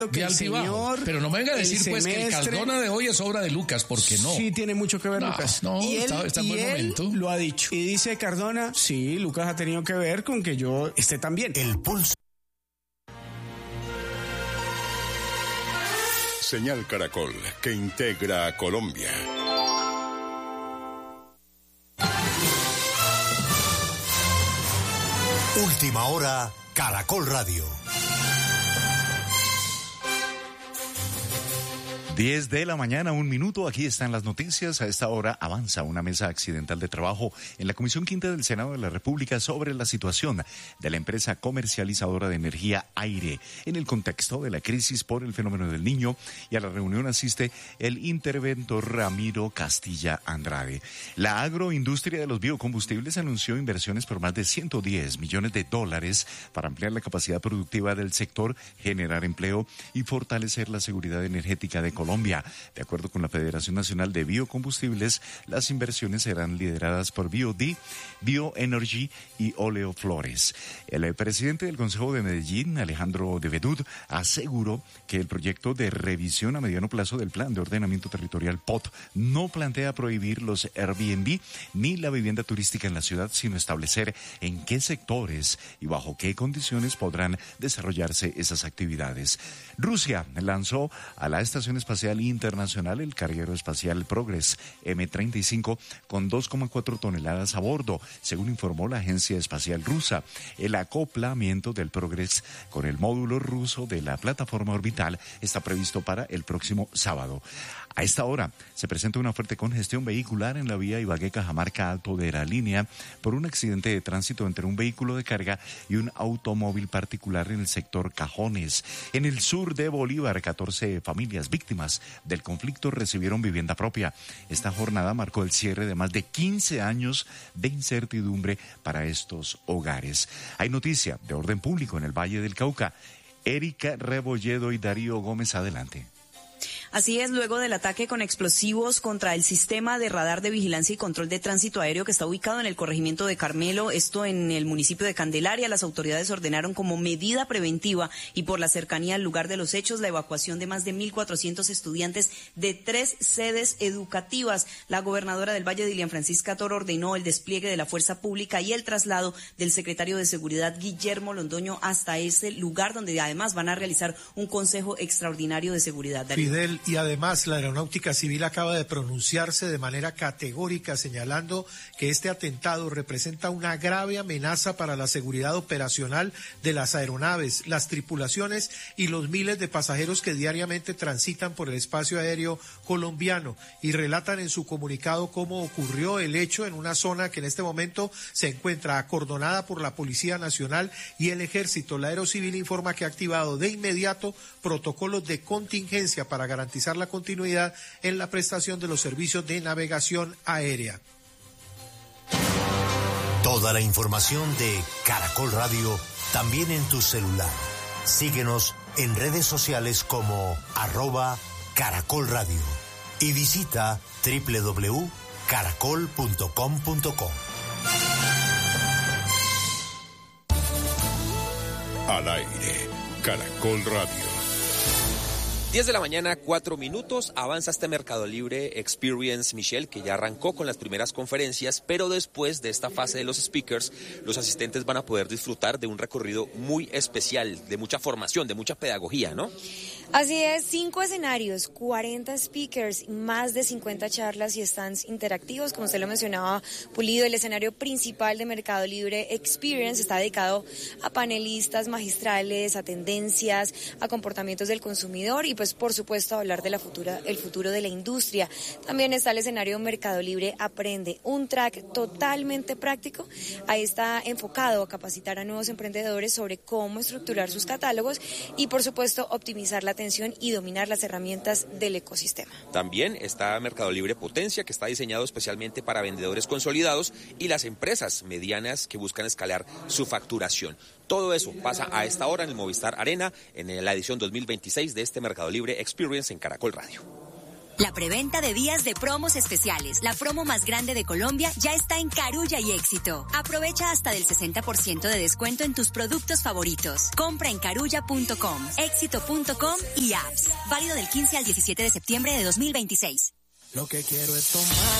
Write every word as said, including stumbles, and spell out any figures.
que el señor, pero no me venga a decir pues semestre, que el Cardona de hoy es obra de Lucas, porque no. Sí tiene mucho que ver, no, Lucas. No, y él, está, está en y buen él momento. Lo ha dicho. Y dice Cardona, sí, Lucas ha tenido que ver con que yo esté tan bien. El pulso. Señal Caracol, que integra a Colombia. Última hora, Caracol Radio. diez de la mañana, un minuto, aquí están las noticias. A esta hora avanza una mesa accidental de trabajo en la Comisión Quinta del Senado de la República sobre la situación de la empresa comercializadora de energía Aire en el contexto de la crisis por el fenómeno del Niño, y a la reunión asiste el interventor Ramiro Castilla Andrade. La agroindustria de los biocombustibles anunció inversiones por más de ciento diez millones de dólares para ampliar la capacidad productiva del sector, generar empleo y fortalecer la seguridad energética de Colombia. De acuerdo con la Federación Nacional de Biocombustibles, las inversiones serán lideradas por BioD, Bioenergy y Oleoflores. El presidente del Consejo de Medellín, Alejandro de Bedut, aseguró que el proyecto de revisión a mediano plazo del Plan de Ordenamiento Territorial P O T no plantea prohibir los Airbnb ni la vivienda turística en la ciudad, sino establecer en qué sectores y bajo qué condiciones podrán desarrollarse esas actividades. Rusia lanzó a la Estación Espacial Internacional el carguero espacial Progress eme treinta y cinco con dos coma cuatro toneladas a bordo, según informó la agencia espacial rusa. El acoplamiento del Progress con el módulo ruso de la plataforma orbital está previsto para el próximo sábado. A esta hora se presenta una fuerte congestión vehicular en la vía Ibagué-Cajamarca Alto de la línea por un accidente de tránsito entre un vehículo de carga y un automóvil particular en el sector Cajones. En el sur de Bolívar, catorce familias víctimas del conflicto recibieron vivienda propia. Esta jornada marcó el cierre de más de quince años de incertidumbre para estos hogares. Hay noticia de orden público en el Valle del Cauca. Erika Rebolledo y Darío Gómez, adelante. Así es, luego del ataque con explosivos contra el sistema de radar de vigilancia y control de tránsito aéreo que está ubicado en el corregimiento de Carmelo, esto en el municipio de Candelaria, las autoridades ordenaron como medida preventiva y por la cercanía al lugar de los hechos la evacuación de más de mil cuatrocientos estudiantes de tres sedes educativas. La gobernadora del Valle, Dilian Francisca Toro, ordenó el despliegue de la fuerza pública y el traslado del secretario de Seguridad, Guillermo Londoño, hasta ese lugar donde además van a realizar un consejo extraordinario de seguridad. Fidel, y además la Aeronáutica Civil acaba de pronunciarse de manera categórica señalando que este atentado representa una grave amenaza para la seguridad operacional de las aeronaves, las tripulaciones y los miles de pasajeros que diariamente transitan por el espacio aéreo colombiano, y relatan en su comunicado cómo ocurrió el hecho en una zona que en este momento se encuentra acordonada por la Policía Nacional y el Ejército. La Aerocivil informa que ha activado de inmediato protocolos de contingencia para garantizar la continuidad en la prestación de los servicios de navegación aérea. Toda la información de Caracol Radio también en tu celular. Síguenos en redes sociales como arroba Caracol Radio y visita doble u doble u doble u punto caracol punto com punto co. Al aire, Caracol Radio. diez de la mañana, cuatro minutos, avanza este Mercado Libre Experience, Michelle, que ya arrancó con las primeras conferencias, pero después de esta fase de los speakers, los asistentes van a poder disfrutar de un recorrido muy especial, de mucha formación, de mucha pedagogía, ¿no? Así es, cinco escenarios, cuarenta speakers, más de cincuenta charlas y stands interactivos, como usted lo mencionaba, Pulido. El escenario principal de Mercado Libre Experience está dedicado a panelistas magistrales, a tendencias, a comportamientos del consumidor y pues por supuesto hablar de la futura, el futuro de la industria. También está el escenario Mercado Libre Aprende, un track totalmente práctico. Ahí está enfocado a capacitar a nuevos emprendedores sobre cómo estructurar sus catálogos y por supuesto optimizar la atención y dominar las herramientas del ecosistema. También está Mercado Libre Potencia, que está diseñado especialmente para vendedores consolidados y las empresas medianas que buscan escalar su facturación. Todo eso pasa a esta hora en el Movistar Arena, en la edición dos mil veintiséis de este Mercado Libre Experience en Caracol Radio. La preventa de días de promos especiales, la promo más grande de Colombia, ya está en Carulla y Éxito. Aprovecha hasta del sesenta por ciento de descuento en tus productos favoritos. Compra en carulla punto com, éxito punto com y apps. Válido del quince al diecisiete de septiembre de dos mil veintiséis. Lo que quiero es tomar